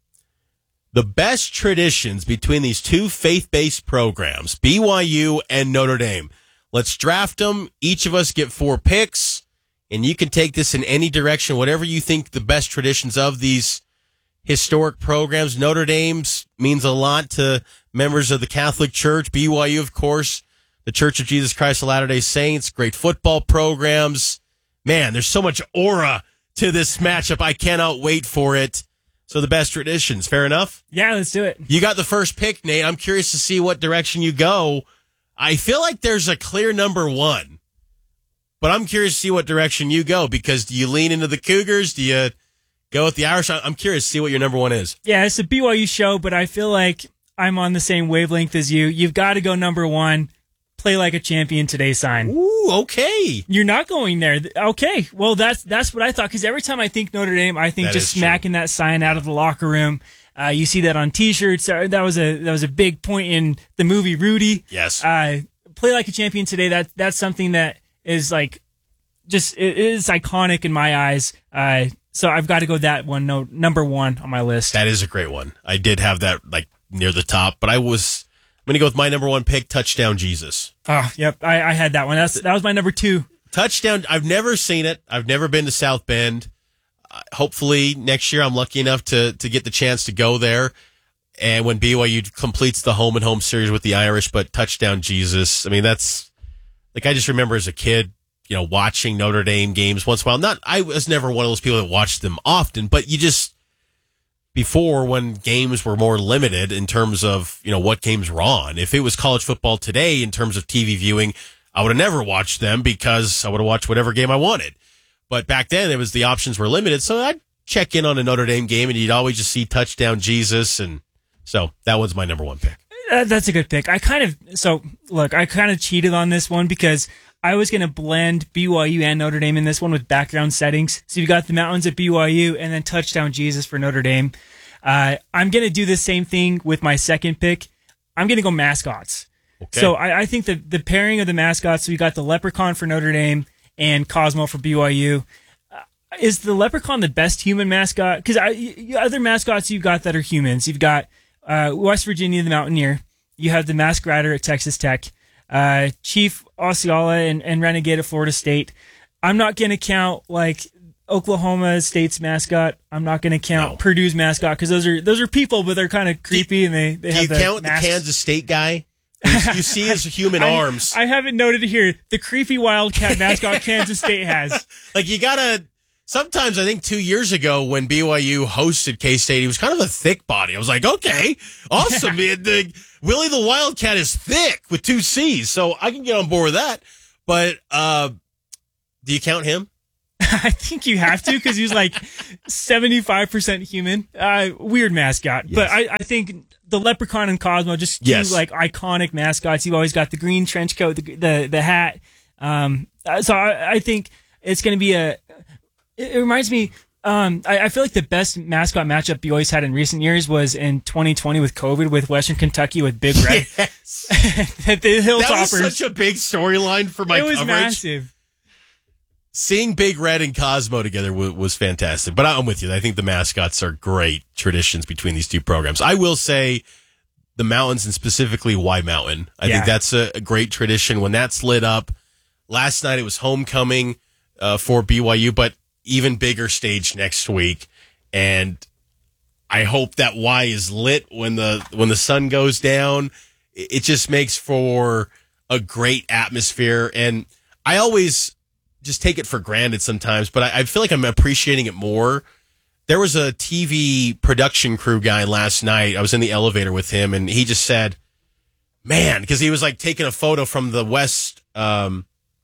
The best traditions between these two faith-based programs, B Y U and Notre Dame. Let's draft them. Each of us get four picks, and you can take this in any direction, whatever you think the best traditions of these historic programs. Notre Dame's means a lot to members of the Catholic Church. B Y U, of course, the Church of Jesus Christ of Latter-day Saints. Great football programs. Man, there's so much aura to this matchup. I cannot wait for it. So the best traditions, fair enough? Yeah, let's do it. You got the first pick, Nate. I'm curious to see what direction you go. I feel like there's a clear number one, but I'm curious to see what direction you go, because do you lean into the Cougars? Do you go with the Irish? I'm curious to see what your number one is. Yeah, it's a B Y U show, but I feel like I'm on the same wavelength as you. You've got to go number one. Play like a champion today sign. Ooh, okay. You're not going there. Okay. Well, that's that's what I thought, because every time I think Notre Dame, I think That just is smacking that sign out of the locker room. Uh, you see that on T-shirts. Uh, That was a that was a big point in the movie Rudy. Yes. Uh, play like a champion today. That that's something that is like just it is iconic in my eyes. Uh, so I've got to go that one. No, number one on my list. That is a great one. I did have that like near the top, but I was I'm going to go with my number one pick, Touchdown Jesus. Oh, yep. I, I had that one. That's that was my number two. Touchdown. I've never seen it. I've never been to South Bend. Uh, hopefully next year I'm lucky enough to to get the chance to go there. And when B Y U completes the home and home series with the Irish, but Touchdown Jesus. I mean, that's like, I just remember as a kid, you know, watching Notre Dame games once in a while. Not, I was never one of those people that watched them often, but you just, before, when games were more limited in terms of, you know, what games were on. If it was college football today in terms of T V viewing, I would have never watched them because I would have watched whatever game I wanted. But back then, it was the options were limited, so I'd check in on a Notre Dame game, and you'd always just see Touchdown Jesus, and so that was my number one pick. Uh, that's a good pick. I kind of, so look, I kind of cheated on this one because I was going to blend B Y U and Notre Dame in this one with background settings. So you've got the mountains at B Y U and then Touchdown Jesus for Notre Dame. Uh, I'm going to do the same thing with my second pick. I'm going to go mascots. Okay. So I, I think the, the pairing of the mascots, so we got the Leprechaun for Notre Dame and Cosmo for B Y U. Uh, is the Leprechaun the best human mascot? Because other mascots you've got that are humans. You've got uh, West Virginia, the Mountaineer. You have the Masked Rider at Texas Tech. Uh, Chief Osceola and, and Renegade at Florida State. I'm not going to count like Oklahoma State's mascot. I'm not going to count no. Purdue's mascot because those are those are people, but they're kind of creepy and they, they do have you the count masks. the Kansas State guy? You, you see his human I, arms. I haven't noted here the creepy Wildcat mascot Kansas State has. Like you gotta. Sometimes I think two years ago when B Y U hosted K-State, he was kind of a thick body. I was like, okay, awesome. the, Willie the Wildcat is thick with two C's, so I can get on board with that. But uh, do you count him? I think you have to because he's like seventy-five percent human. Uh, weird mascot. Yes. But I, I think the Leprechaun and Cosmo, just two yes. like iconic mascots. You've always got the green trench coat, the the, the hat. Um, so I, I think it's going to be a. It, it reminds me. Um, I, I feel like the best mascot matchup you always had in recent years was in twenty twenty with COVID with Western Kentucky with Big Red. Yes. the Hilltoppers. That was such a big storyline for my coverage. It was coverage. massive. Seeing Big Red and Cosmo together w- was fantastic. But I'm with you. I think the mascots are great traditions between these two programs. I will say the mountains and specifically Y Mountain. I Yeah. think that's a, a great tradition. When that's lit up, last night it was homecoming uh, for B Y U, but even bigger stage next week. And I hope that Y is lit when the when the sun goes down. It, it just makes for a great atmosphere. And I always just take it for granted sometimes, but I, I feel like I'm appreciating it more. There was a T V production crew guy last night. I was in the elevator with him, and he just said, man, because he was like taking a photo from the west. Um,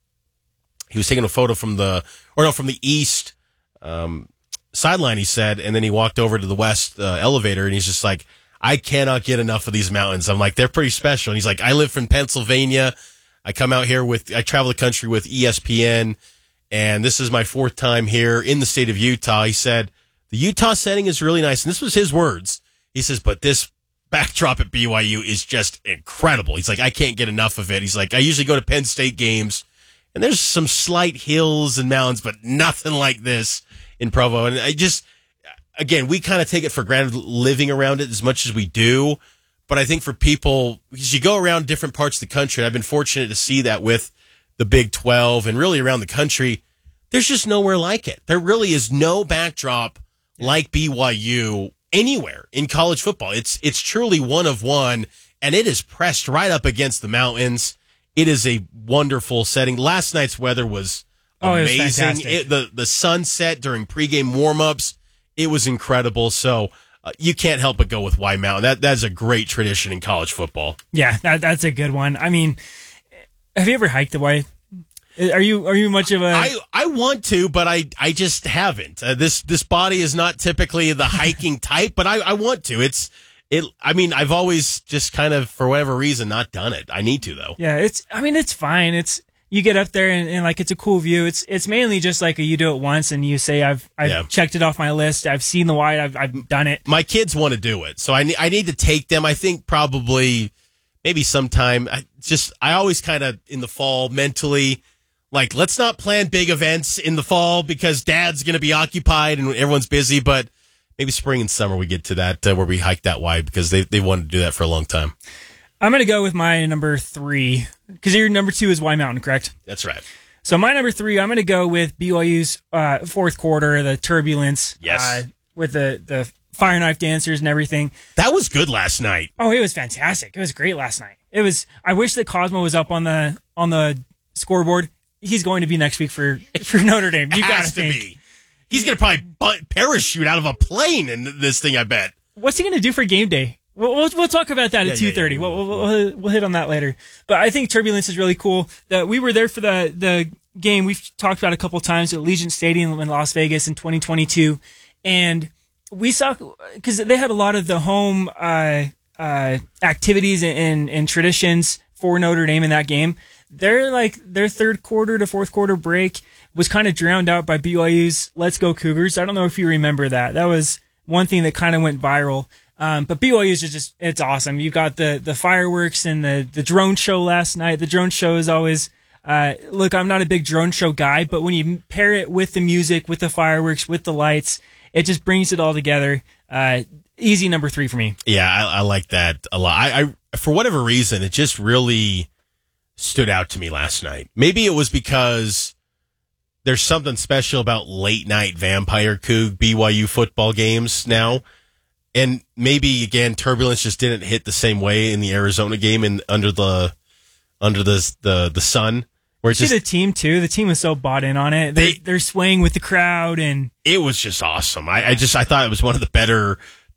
he was taking a photo from the, or no, from the east um, sideline, he said, and then he walked over to the west uh, elevator, and he's just like, I cannot get enough of these mountains. I'm like, they're pretty special. And he's like, I live from Pennsylvania. I come out here with, I travel the country with E S P N, and this is my fourth time here in the state of Utah. He said, the Utah setting is really nice. And this was his words. He says, but this backdrop at B Y U is just incredible. He's like, I can't get enough of it. He's like, I usually go to Penn State games, and there's some slight hills and mountains, but nothing like this in Provo. And I just, again, we kind of take it for granted living around it as much as we do. But I think for people, because you go around different parts of the country, and I've been fortunate to see that with the Big twelve and really around the country, there's just nowhere like it. There really is no backdrop like B Y U anywhere in college football. It's it's truly one of one, and it is pressed right up against the mountains. It is a wonderful setting. Last night's weather was Oh, it was amazing. fantastic. It, the the sunset during pregame warmups, it was incredible. So uh, you can't help but go with Y Mountain. That that's a great tradition in college football. Yeah, that, that's a good one. I mean, have you ever hiked the Y? Are you are you much of a? I, I want to, but I I just haven't. Uh, this this body is not typically the hiking type, but I, I want to. It's it. I mean, I've always just kind of for whatever reason not done it. I need to though. Yeah, it's. I mean, it's fine. It's you get up there and, and like it's a cool view. It's it's mainly just like a, you do it once and you say I've I've Yeah. checked it off my list. I've seen the Y. I've I've done it. My kids want to do it, so I need I need to take them. I think probably maybe sometime. I just I always kind of in the fall mentally. Like, let's not plan big events in the fall because dad's going to be occupied and everyone's busy. But maybe spring and summer we get to that uh, where we hike that Y because they they wanted to do that for a long time. I'm gonna go with my number three because your number two is Y Mountain, correct? That's right. So my number three, I'm gonna go with B Y U's uh, fourth quarter, the turbulence. Yes. Uh, with the the fire knife dancers and everything. That was good last night. Oh, it was fantastic. It was great last night. It was. I wish that Cosmo was up on the on the scoreboard. He's going to be next week for, for Notre Dame. You got to think. Be. He's going to probably butt parachute out of a plane in this thing, I bet. What's he going to do for game day? We'll, we'll, we'll talk about that Yeah, at yeah, two thirty. yeah. We'll, we'll, we'll, we'll hit on that later. But I think Turbulence is really cool. That we were there for the, the game we've talked about a couple times at Allegiant Stadium in Las Vegas in twenty twenty-two. And we saw, because they had a lot of the home uh, uh, activities and, and, and traditions for Notre Dame in that game. Their like their third quarter to fourth quarter break was kind of drowned out by B Y U's "Let's Go Cougars." I don't know if you remember that. That was one thing that kind of went viral. Um, but B Y U's is just it's awesome. You got the the fireworks and the the drone show last night. The drone show is always uh, look. I'm not a big drone show guy, but when you pair it with the music, with the fireworks, with the lights, it just brings it all together. Uh, easy number three for me. Yeah, I, I like that a lot. I, I for whatever reason, it just really stood out to me last night. Maybe it was because there's something special about late night Vampire Coug B Y U football games now. And maybe again, Turbulence just didn't hit the same way in the Arizona game and under the under the the, the sun. Where it See just the team too. The team was so bought in on it. They, They- they're swaying with the crowd and it was just awesome. I, I just I thought it was one of the better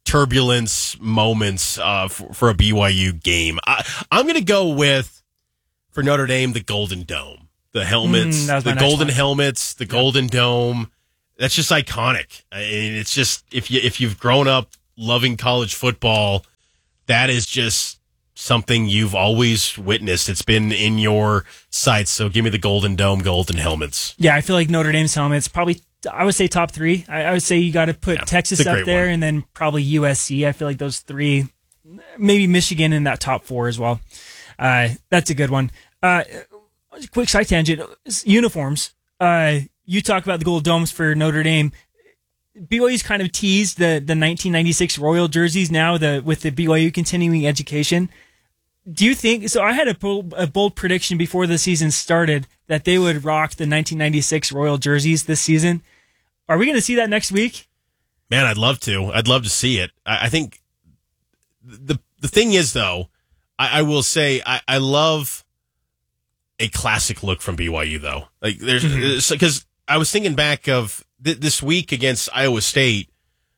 turbulence moments uh, for, for a B Y U game. I, I'm going to go with, for Notre Dame, the Golden Dome. The helmets, Mm, that was my the next golden one. helmets, the Golden Dome. That's just iconic. I mean, it's just, if you if you've grown up loving college football, that is just something you've always witnessed. It's been in your sights. So give me the Golden Dome, Golden helmets. Yeah, I feel like Notre Dame's helmets probably, I would say top three. I, I would say you got to put Yeah, Texas it's a up great there one. and then probably U S C. I feel like those three, maybe Michigan in that top four as well. Uh, that's a good one. Uh, quick side tangent, uniforms. Uh, you talk about the gold domes for Notre Dame. B Y U's kind of teased the, the nineteen ninety-six Royal jerseys now the with the B Y U continuing education. Do you think, so I had a bold, a bold prediction before the season started that they would rock the nineteen ninety-six Royal jerseys this season. Are we going to see that next week? Man, I'd love to. I'd love to see it. I, I think the the thing is, though, I, I will say I, I love a classic look from B Y U, though. Like there's because mm-hmm. I was thinking back of th- this week against Iowa State.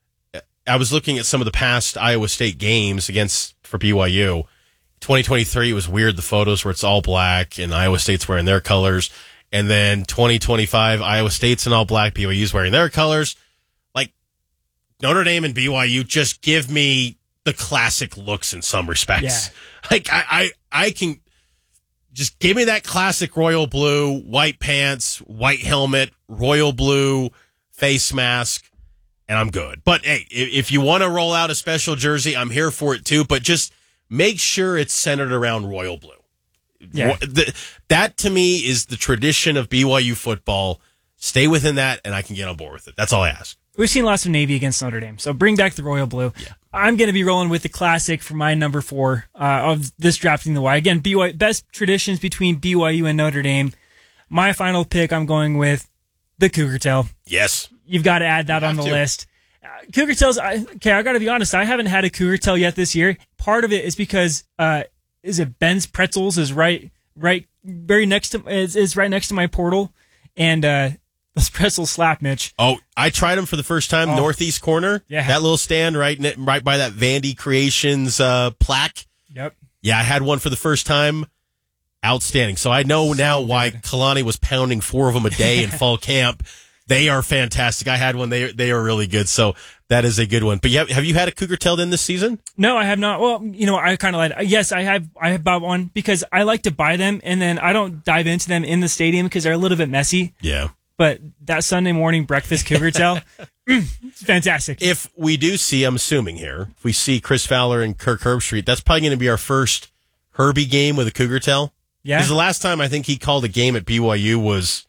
I was looking at some of the past Iowa State games against for B Y U. twenty twenty-three was weird. The photos where it's all black and Iowa State's wearing their colors. And then twenty twenty-five, Iowa State's in all black, B Y U's wearing their colors. Like Notre Dame and B Y U just give me the classic looks in some respects. Yeah. Like I, I, I can just give me that classic royal blue, white pants, white helmet, royal blue face mask, and I'm good. But hey, if, if you want to roll out a special jersey, I'm here for it too. But just make sure it's centered around royal blue. Yeah. The, that to me is the tradition of B Y U football. Stay within that, and I can get on board with it. That's all I ask. We've seen lots of Navy against Notre Dame, so bring back the royal blue. Yeah. I'm going to be rolling with the classic for my number four uh, of this drafting the Y. Again, B Y U, best traditions between B Y U and Notre Dame. My final pick, I'm going with the Cougar Tail. Yes. You've got to add that You on have the to. list. Uh, Cougar Tails, I, okay, I got to be honest, I haven't had a Cougar Tail yet this year. Part of it is because, uh, is it Ben's Pretzels is right, right, very next to, is, is right next to my portal. And, uh, those pretzels slap, Mitch. Oh, I tried them for the first time, Oh. northeast corner. Yeah. That little stand right ne- right by that Vandy Creations uh, plaque. Yep. Yeah, I had one for the first time. Outstanding. So I know now why Kalani was pounding four of them a day in fall camp. They are fantastic. I had one. They they are really good. So that is a good one. But you have, have you had a Cougar Tail in this season? No, I have not. Well, you know, I kind of like, yes, I have, I have bought one because I like to buy them and then I don't dive into them in the stadium because they're a little bit messy. Yeah. But that Sunday morning breakfast Cougar Tail, mm, it's fantastic. If we do see, I'm assuming here, if we see Chris Fowler and Kirk Herbstreit, that's probably going to be our first Herbie game with a Cougar Tail. Yeah. Because the last time I think he called a game at B Y U was,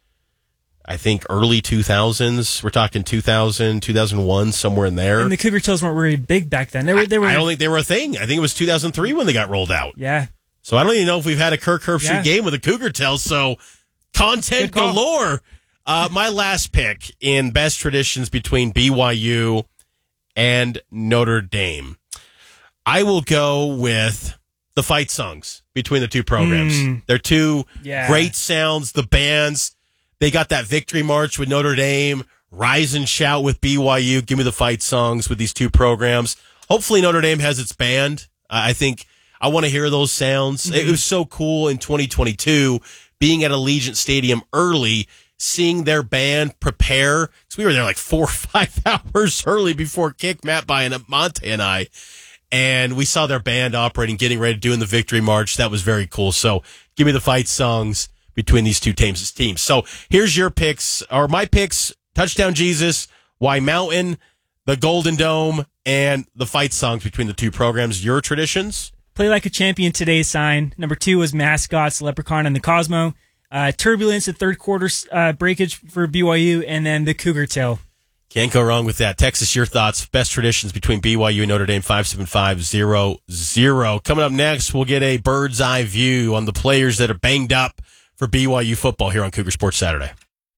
I think, early two thousands. We're talking two thousand, two thousand one, somewhere in there. And the Cougar Tails weren't really big back then. They were, they were. I don't think they were a thing. I think it was two thousand three when they got rolled out. Yeah. So I don't even know if we've had a Kirk Herbstreit Yeah. game with a Cougar Tail. So content Good call. galore. Uh, my last pick in best traditions between B Y U and Notre Dame. I will go with the fight songs between the two programs. Mm. They're two Yeah. great sounds. The bands, they got that victory march with Notre Dame, Rise and Shout with B Y U. Give me the fight songs with these two programs. Hopefully Notre Dame has its band. Uh, I think I want to hear those sounds. Mm-hmm. It was so cool in twenty twenty-two being at Allegiant Stadium early, seeing their band prepare. So we were there like four or five hours early before kick, Matt by and Monte and I. And we saw their band operating, getting ready to do in the victory march. That was very cool. So give me the fight songs between these two teams. teams. So here's your picks, or my picks: Touchdown Jesus, Y Mountain, the Golden Dome, and the fight songs between the two programs. Your traditions? Play Like a Champion Today sign. Number two was Mascots, Leprechaun, and the Cosmo. Uh, Turbulence, the third quarter uh, breakage for B Y U, and then the Cougar Tail. Can't go wrong with that. Texas, your thoughts, best traditions between B Y U and Notre Dame, five seven five zero zero. Coming up next, we'll get a bird's eye view on the players that are banged up for B Y U football here on Cougar Sports Saturday.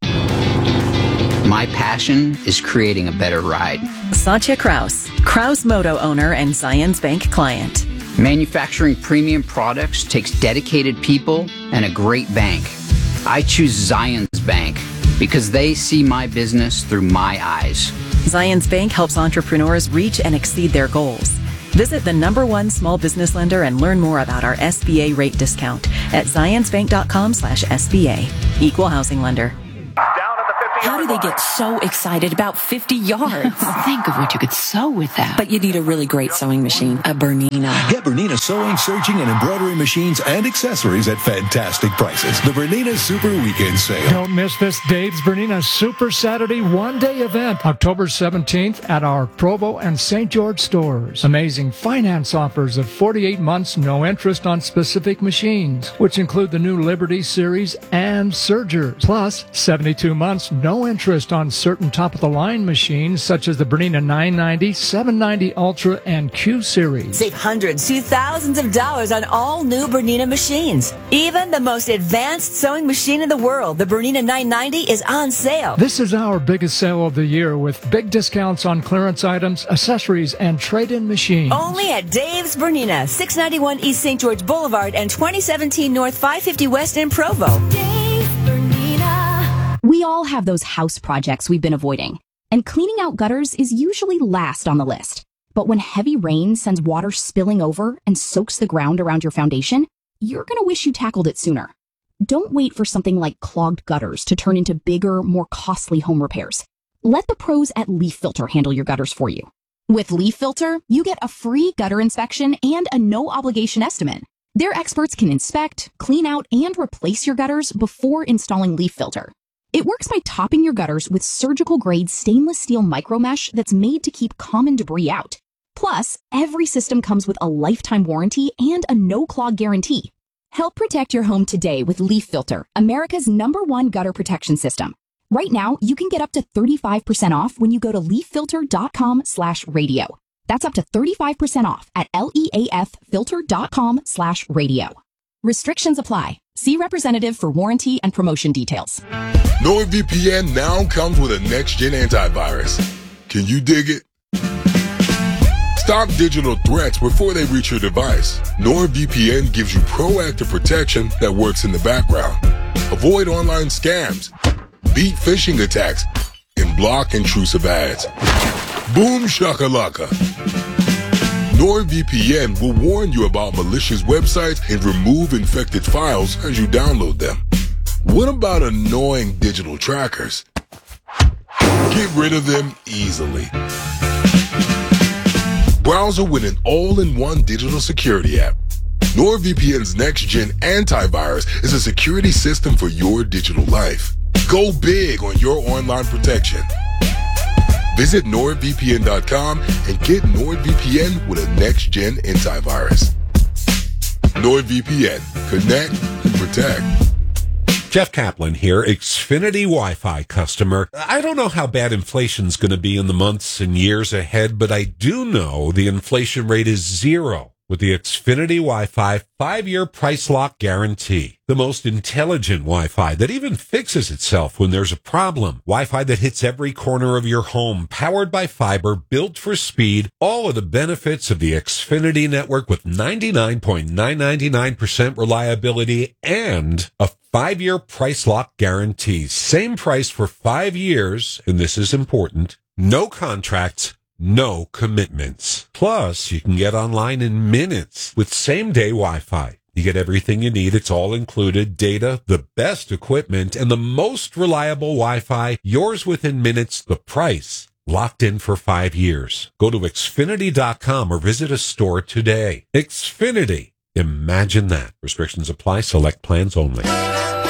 My passion is creating a better ride. Satya Kraus, Kraus Moto owner and Zions Bank client. Manufacturing premium products takes dedicated people and a great bank. I choose Zions Bank because they see my business through my eyes. Zions Bank helps entrepreneurs reach and exceed their goals. Visit the number one small business lender and learn more about our S B A rate discount at zionsbank.com slash SBA. Equal housing lender. How do they get so excited about fifty yards? Think of what you could sew with that. But you need a really great sewing machine, a Bernina. Get Bernina sewing, serging, and embroidery machines and accessories at fantastic prices. The Bernina Super Weekend Sale. Don't miss this Dave's Bernina Super Saturday one-day event, October seventeenth at our Provo and Saint George stores. Amazing finance offers of forty-eight months, no interest on specific machines, which include the new Liberty Series and Surgers, plus seventy-two months, no No interest on certain top-of-the-line machines such as the Bernina nine ninety, seven ninety Ultra, and Q Series. Save hundreds to thousands of dollars on all new Bernina machines. Even the most advanced sewing machine in the world, the Bernina nine ninety, is on sale. This is our biggest sale of the year with big discounts on clearance items, accessories, and trade-in machines. Only at Dave's Bernina, six ninety-one East Saint George Boulevard and twenty seventeen North five fifty West in Provo. We all have those house projects we've been avoiding, and cleaning out gutters is usually last on the list. But when heavy rain sends water spilling over and soaks the ground around your foundation, you're going to wish you tackled it sooner. Don't wait for something like clogged gutters to turn into bigger, more costly home repairs. Let the pros at Leaf Filter handle your gutters for you. With Leaf Filter, you get a free gutter inspection and a no-obligation estimate. Their experts can inspect, clean out, and replace your gutters before installing Leaf Filter. It works by topping your gutters with surgical-grade stainless steel micromesh that's made to keep common debris out. Plus, every system comes with a lifetime warranty and a no-clog guarantee. Help protect your home today with Leaf Filter, America's number one gutter protection system. Right now, you can get up to thirty-five percent off when you go to leaffilter.com slash radio. That's up to thirty-five percent off at leaffilter.com slash radio. Restrictions apply. See representative for warranty and promotion details. NordVPN now comes with a next-gen antivirus. Can you dig it? Stop digital threats before they reach your device. NordVPN gives you proactive protection that works in the background. Avoid online scams, beat phishing attacks, and block intrusive ads. Boom shakalaka. NordVPN will warn you about malicious websites and remove infected files as you download them. What about annoying digital trackers? Get rid of them easily. Browser with an all-in-one digital security app. NordVPN's next-gen antivirus is a security system for your digital life. Go big on your online protection. Visit nord V P N dot com and get NordVPN with a next-gen antivirus. NordVPN. Connect and protect. Jeff Kaplan here, Xfinity Wi-Fi customer. I don't know how bad inflation's going to be in the months and years ahead, but I do know the inflation rate is zero with the Xfinity Wi-Fi five-year price lock guarantee. The most intelligent Wi-Fi that even fixes itself when there's a problem. Wi-Fi that hits every corner of your home, powered by fiber, built for speed. All of the benefits of the Xfinity network with ninety-nine point nine nine nine percent reliability and a five-year price lock guarantee. Same price for five years, and this is important. No contracts. No commitments. Plus, you can get online in minutes with same-day Wi-Fi. You get everything you need. It's all included. Data, the best equipment, and the most reliable Wi-Fi. Yours within minutes. The price. Locked in for five years. Go to Xfinity dot com or visit a store today. Xfinity. Imagine that. Restrictions apply. Select plans only.